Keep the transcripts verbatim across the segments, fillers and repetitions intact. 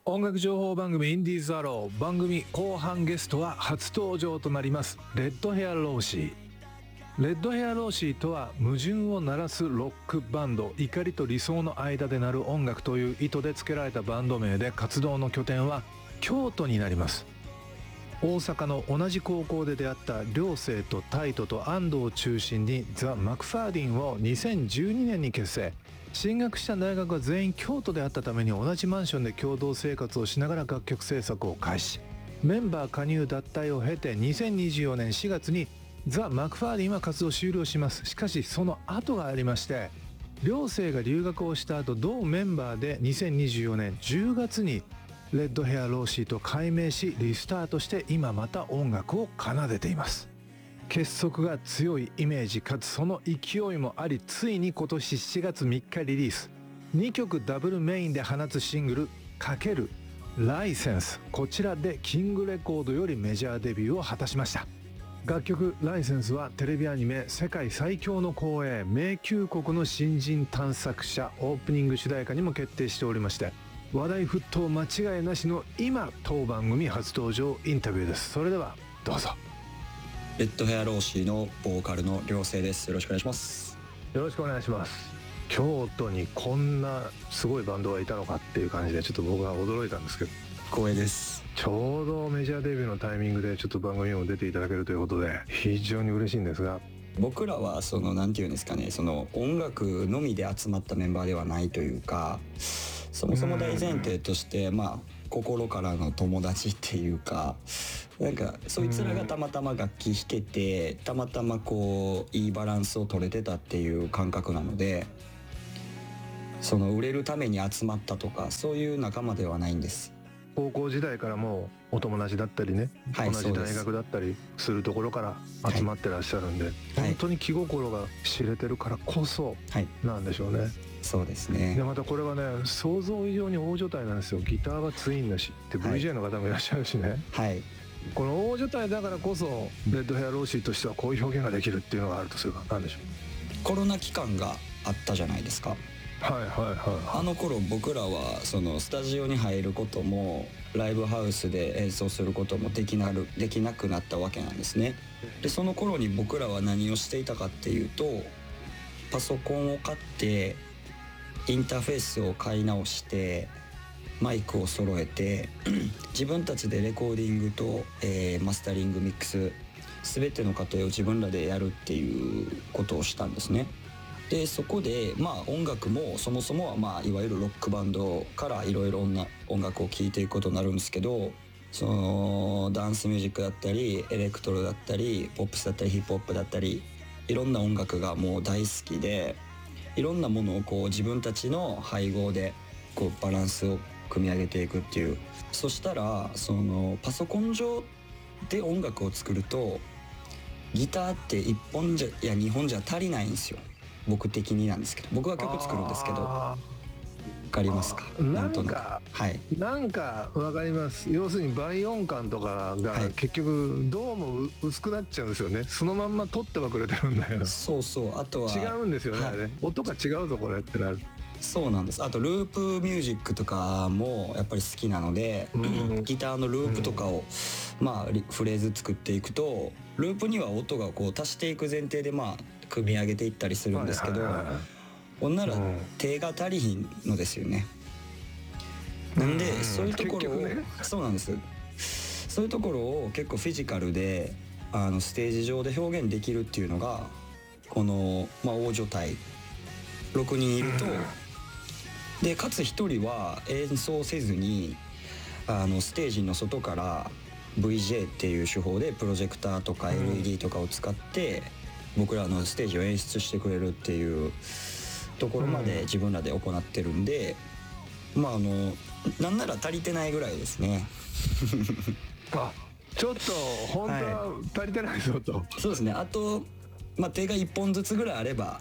音楽情報番組インディーズアロー、番組後半ゲストは初登場となりますレッドヘアローシー。レッドヘアローシーとは矛盾を鳴らすロックバンド、怒りと理想の間で鳴る音楽という意図で付けられたバンド名で、活動の拠点は京都になります。大阪の同じ高校で出会った涼星とタイトと安藤を中心にザ・マクファーディンをにせんじゅうにねんに結成。進学した大学が全員京都であったために同じマンションで共同生活をしながら楽曲制作を開始。メンバー加入脱退を経てにせんにじゅうよねんしがつにザ・マクファーディンは活動終了します。しかしその後がありまして、涼星が留学をした後、同メンバーでにせんにじゅうよねんじゅうがつにレッドヘアローシーと改名しリスタートして、今また音楽を奏でています。結束が強いイメージかつその勢いもあり、ついに今年しちがつみっかリリース、にきょくダブルメインで放つシングル×ライセンス、こちらでキングレコードよりメジャーデビューを果たしました。楽曲ライセンスはテレビアニメ世界最強の光栄迷宮国の新人探索者オープニング主題歌にも決定しておりまして、話題沸騰間違いなしの今当番組初登場インタビューです。それではどうぞ。 レッドヘアローシーのボーカルの涼星です。よろしくお願いします。 よろしくお願いします。京都にこんなすごいバンドがいたのかっていう感じで、ちょっと僕は驚いたんですけど、 光栄です。 ちょうどメジャーデビューのタイミングでちょっと番組にも出ていただけるということで非常に嬉しいんですが、 僕らはそのなんていうんですかね、その音楽のみで集まったメンバーではないというか、そもそも大前提としてまあ心からの友達っていうか、なんかそいつらがたまたま楽器弾けて、たまたまこういいバランスを取れてたっていう感覚なので、その売れるために集まったとかそういう仲間ではないんです。 高校時代からもうお友達だったりね、はい、同じ大学だったりするところから集まってらっしゃるんで、はい、本当に気心が知れてるからこそなんでしょうね、はい、 そうですね。 でまたこれはね、想像以上に大所帯なんですよ。ギターはツインだしで ブイジェー の方もいらっしゃるしね、はい、この大所帯だからこそレッドヘアローシーとしてはこういう表現ができるっていうのがあるとすれば何でしょう。 コロナ期間があったじゃないですか。 はいはいはい、 あの頃僕らはそのスタジオに入ることもライブハウスで演奏することもできなるできなくなったわけなんですね。でその頃に僕らは何をしていたかっていうと、パソコンを買ってインターフェースを買い直してマイクを揃えて自分たちでレコーディングと、えー、マスタリングミックス全ての過程を自分らでやるっていうことをしたんですね。でそこでまあ音楽もそもそもはまあいわゆるロックバンドからいろいろな音楽を聴いていくことになるんですけど、そのダンスミュージックだったりエレクトロだったりポップスだったりヒップホップだったりいろんな音楽がもう大好きで、いろんなものをこう自分たちの配合でこうバランスを組み上げていくっていう。そしたらそのパソコン上で音楽を作るとギターっていっぽんじゃいやにほんじゃ足りないんですよ。僕的になんですけど、僕は曲作るんですけど、わかりますか？ なんとなく、はい、なんかわかります。要するに倍音感とかが結局どうも薄くなっちゃうんですよね。そのまんま撮ってはくれてるんだよ。 そうそう。あとは違うんですよね、はい、音が違うぞこれってなる。 そうなんです。あとループミュージックとかもやっぱり好きなので、うん、ギターのループとかを、うん、まあフレーズ作っていくとループには音がこう足していく前提でまあ組み上げていったりするんですけど、ほんなら手が足りひんのですよね。なんでそういうところを、ね、そうなんです。そういうところを結構フィジカルであのステージ上で表現できるっていうのがこの、まあ、大所帯ろくにんいると、でかつひとりは演奏せずにあのステージの外から ブイジェー っていう手法でプロジェクターとか エルイーディー とかを使って僕らのステージを演出してくれるっていうところまで自分らで行ってるんで、まああのなんなら足りてないぐらいですねあ、ちょっと本当は足りてないぞと、はい、 そうですね。あと、まあ、手がいっぽんずつぐらいあれば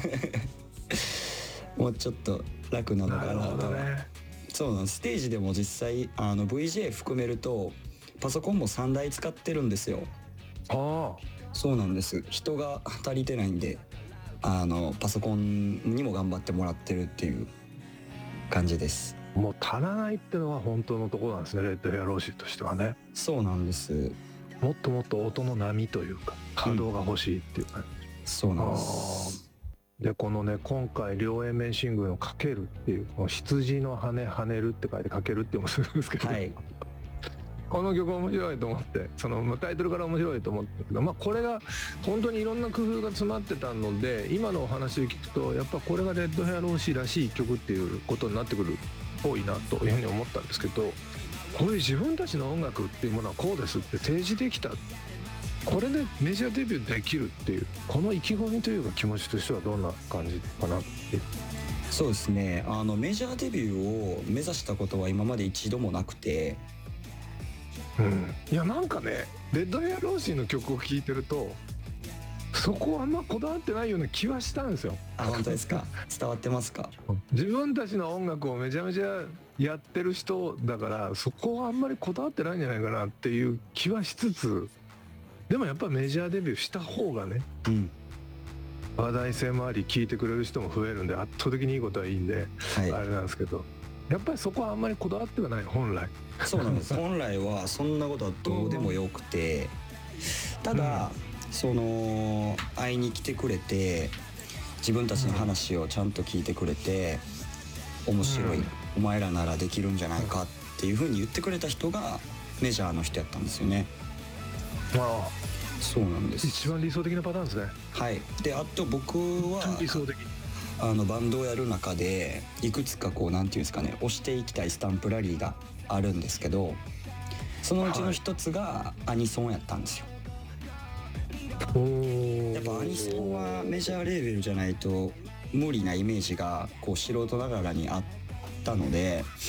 もうちょっと楽なのかなと。なるほどね。そうなんです。ステージでも実際あの ブイジェー 含めるとパソコンもさんだい使ってるんですよ。 ああ、 そうなんです。人が足りてないんであのパソコンにも頑張ってもらってるっていう感じです。 もう足らないってのは本当のところなんですね、レッドヘアローシーとしてはね。 そうなんです。 もっともっと音の波というか波動が欲しいっていうか、ね、 うん、そうなんです。 でこのね今回両 A 面シングルの「かける」っていうこの羊の羽跳ねるって書いてかけるって面白いんですけど、 はい、 この曲面白いと思ってそのタイトルから面白いと思ったけど、まあ、これが本当にいろんな工夫が詰まってたので今のお話を聞くとやっぱこれがレッドヘアローシーらしい曲っていうことになってくるっぽいなというふうに思ったんですけど、こういう自分たちの音楽っていうものはこうですって提示できた、これでメジャーデビューできるっていうこの意気込みというか気持ちとしてはどんな感じかなって。 そうですね、あのメジャーデビューを目指したことは今まで一度もなくて、 うん、いやなんかねレッドヘアローシーの曲を聴いてるとそこはあんまこだわってないような気はしたんですよ。 あ、本当ですか。伝わってますか。 自分たちの音楽をめちゃめちゃやってる人だからそこはあんまりこだわってないんじゃないかなっていう気はしつつ、でもやっぱメジャーデビューした方がね、 うん、 話題性もあり聴いてくれる人も増えるんで圧倒的にいいことはいいんで、はい、あれなんですけどやっぱりそこはあんまりこだわってはない本来。 そうなんです本来はそんなことはどうでもよくて、ただ、うん、その会いに来てくれて自分たちの話をちゃんと聞いてくれて、うん、面白い、うん、お前らならできるんじゃないかっていう風に言ってくれた人がメジャーの人やったんですよね。 ああ、 そうなんです。 一番理想的なパターンですね。 はい。であと僕は理想的あのバンドをやる中でいくつかこうなんていうんですかね、押していきたいスタンプラリーがあるんですけど、そのうちの一つがアニソンやったんですよ。はい、やっぱアニソンはメジャーレーベルじゃないと無理なイメージがこう素人ながらにあったので、